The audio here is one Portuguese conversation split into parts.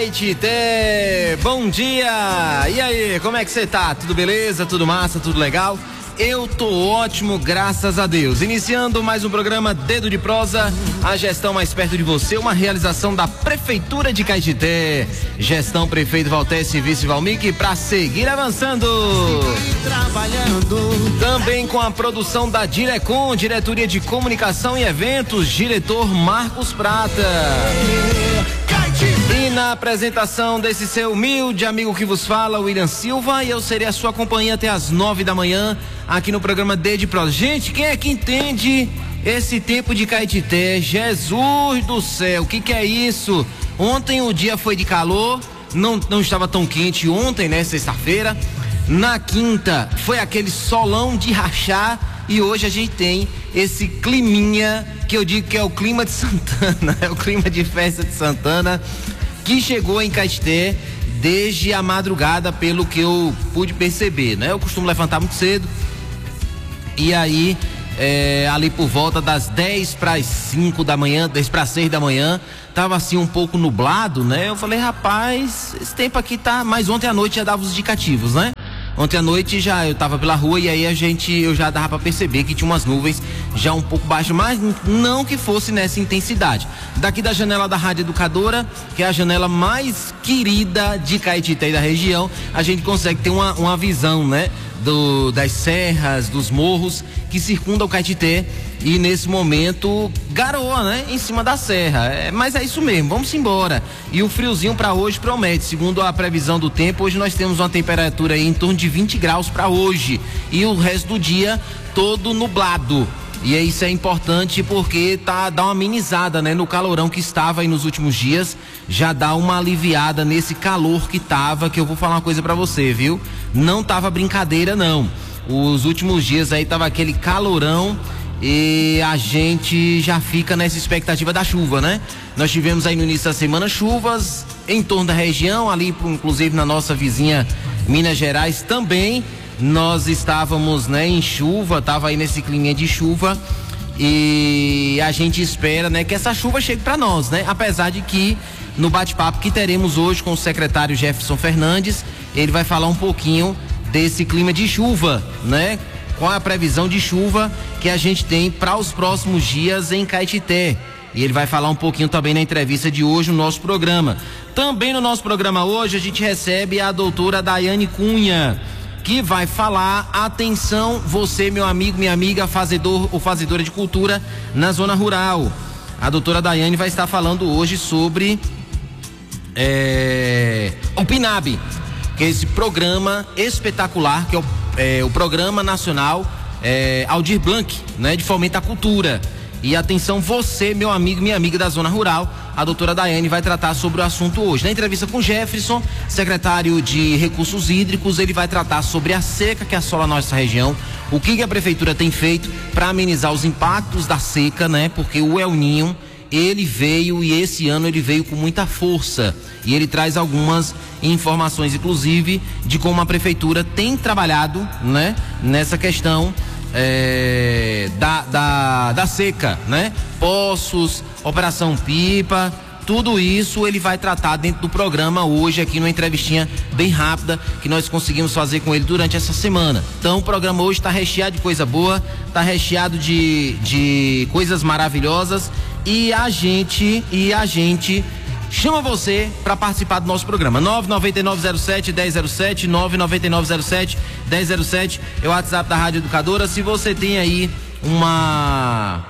Caetité, bom dia! E aí, como é que você tá? Tudo beleza? Tudo massa? Tudo legal? Eu tô ótimo, graças a Deus. Iniciando mais um programa Dedo de Prosa, a gestão mais perto de você, uma realização da Prefeitura de Caetité. Gestão Prefeito Valteci e Vice Valmic para seguir avançando. Também com a produção da Direcom, Diretoria de Comunicação e Eventos, diretor Marcos Prata. E na apresentação desse seu humilde amigo que vos fala, William Silva, e eu serei a sua companhia até as 9 da manhã, aqui no programa Dedo de Prosa. Gente, quem é que entende esse tempo de Caetité? Jesus do céu, o que é isso? Ontem o dia foi de calor, não estava tão quente ontem, né, sexta-feira. Na quinta foi aquele solão de rachar, e hoje a gente tem esse climinha que eu digo que é o clima de Santana, é o clima de festa de Santana, que chegou em Caetité desde a madrugada, pelo que eu pude perceber, né? Eu costumo levantar muito cedo, e aí ali por volta das 10 para as 5 da manhã, 10 para 6 da manhã, tava assim um pouco nublado, né? Eu falei, rapaz, esse tempo aqui tá, mas ontem à noite já dava os indicativos, né? Ontem à noite eu tava pela rua e aí eu já dava pra perceber que tinha umas nuvens já um pouco baixas, mas não que fosse nessa intensidade. Daqui da janela da Rádio Educadora, que é a janela mais querida de Caetité e da região, a gente consegue ter uma visão, né? Das serras, dos morros que circundam o Caetité, e nesse momento garoa, né? Em cima da serra, mas é isso mesmo, vamos embora. E o friozinho para hoje promete, segundo a previsão do tempo, hoje nós temos uma temperatura aí em torno de 20 graus para hoje, e o resto do dia todo nublado. E isso é importante porque dá uma amenizada, né, no calorão que estava aí nos últimos dias, já dá uma aliviada nesse calor que eu vou falar uma coisa pra você, viu? Não tava brincadeira não. Os últimos dias aí tava aquele calorão e a gente já fica nessa expectativa da chuva, né? Nós tivemos aí no início da semana chuvas em torno da região, ali inclusive na nossa vizinha Minas Gerais também. Nós estávamos, né, em chuva, tava aí nesse clima de chuva, e a gente espera, né, que essa chuva chegue para nós, né? Apesar de que no bate-papo que teremos hoje com o secretário Jefferson Fernandes, ele vai falar um pouquinho desse clima de chuva, né? Qual é a previsão de chuva que a gente tem para os próximos dias em Caetité. E ele vai falar um pouquinho também na entrevista de hoje no nosso programa. Também no nosso programa hoje a gente recebe a doutora Daiane Cunha, que vai falar, atenção, você, meu amigo, minha amiga, fazedor ou fazedora de cultura na zona rural. A doutora Daiane vai estar falando hoje sobre o PNAB, que é esse programa espetacular, que é o Programa Nacional Aldir Blanc, né, de fomento à cultura. E atenção, você, meu amigo, minha amiga da zona rural, a doutora Daiane vai tratar sobre o assunto hoje. Na entrevista com Jefferson, secretário de Recursos Hídricos, ele vai tratar sobre a seca que assola a nossa região, o que a prefeitura tem feito para amenizar os impactos da seca, né? Porque o El Niño, ele veio, e esse ano ele veio com muita força, e ele traz algumas informações, inclusive, de como a prefeitura tem trabalhado, né, nessa questão da seca, né? Poços, Operação Pipa, tudo isso ele vai tratar dentro do programa hoje, aqui numa entrevistinha bem rápida que nós conseguimos fazer com ele durante essa semana. Então o programa hoje está recheado de coisa boa, está recheado de coisas maravilhosas, e a gente chama você para participar do nosso programa. 99907-1007, 99907-1007 é o WhatsApp da Rádio Educadora. Se você tem aí uma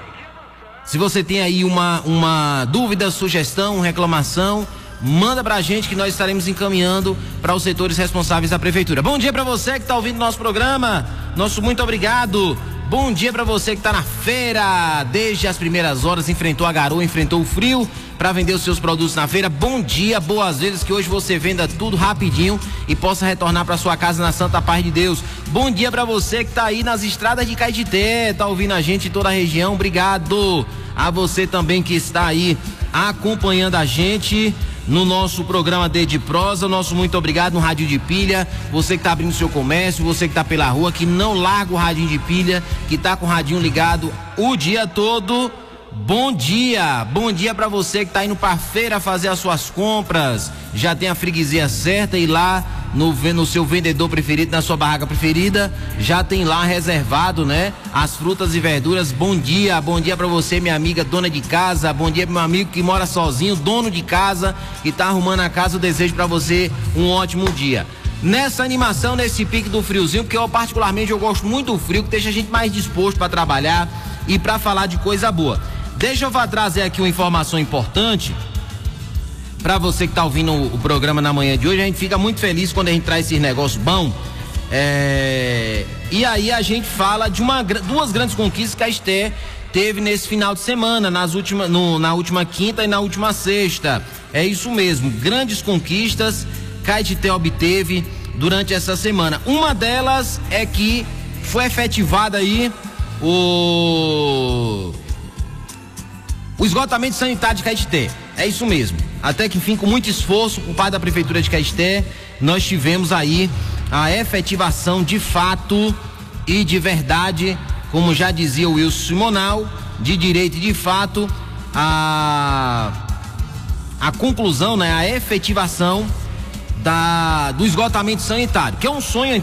dúvida, sugestão, reclamação, manda pra gente que nós estaremos encaminhando para os setores responsáveis da prefeitura. Bom dia para você que está ouvindo nosso programa. Nosso muito obrigado. Bom dia para você que está na feira desde as primeiras horas, enfrentou a garoa, enfrentou o frio para vender os seus produtos na feira. Bom dia, boas vezes, que hoje você venda tudo rapidinho e possa retornar para sua casa na santa paz de Deus. Bom dia para você que está aí nas estradas de Caetité, tá ouvindo a gente em toda a região. Obrigado a você também que está aí acompanhando a gente no nosso programa Dedo de Prosa. Nosso muito obrigado no Radinho de Pilha, você que tá abrindo seu comércio, você que tá pela rua, que não larga o radinho de pilha, que tá com o radinho ligado o dia todo. Bom dia para você que tá indo pra feira fazer as suas compras, já tem a freguesia certa e lá no seu vendedor preferido, na sua barraca preferida, já tem lá reservado, né? As frutas e verduras. Bom dia para você, minha amiga dona de casa, bom dia pro meu amigo que mora sozinho, dono de casa, que tá arrumando a casa. Eu desejo para você um ótimo dia. Nessa animação, nesse pique do friozinho, porque eu particularmente gosto muito do frio, que deixa a gente mais disposto para trabalhar e para falar de coisa boa. Deixa eu trazer aqui uma informação importante para você que tá ouvindo o programa na manhã de hoje. A gente fica muito feliz quando a gente traz esses negócios bons. E aí a gente fala de duas grandes conquistas que a Esté teve nesse final de semana, na última quinta e na última sexta. É isso mesmo, grandes conquistas que a Esté obteve durante essa semana. Uma delas é que foi efetivada aí o esgotamento sanitário de Caetité. É isso mesmo. Até que enfim, com muito esforço por parte da Prefeitura de Caetité, nós tivemos aí a efetivação de fato e de verdade, como já dizia o Wilson Simonal, de direito e de fato, a conclusão, né, a efetivação do esgotamento sanitário, que é um sonho